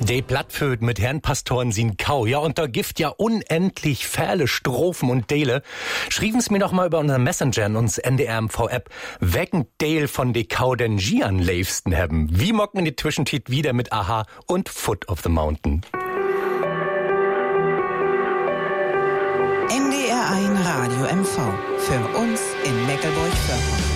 De Plattföd mit Herrn Pastoren sin Kau. Ja, und da gibt ja unendlich viele Strophen und Dele. Schrieben's mir noch mal über unseren Messenger in uns NDR-MV-App. Wecken Dale von de Kau den Gian leifsten haben. Wie mocken in die Zwischentit wieder mit Aha und Foot of the Mountain. NDR1 Radio MV. Für uns in Mecklenburg-Vorpommern.